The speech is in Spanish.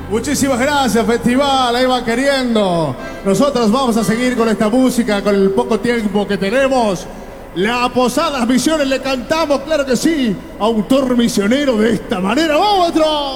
Muchísimas gracias, festival, ahí va queriendo. Nosotros vamos a seguir con esta música, con el poco tiempo que tenemos. La Posadas Misiones le cantamos, claro que sí, autor misionero de esta manera. ¡Vamos, maestro!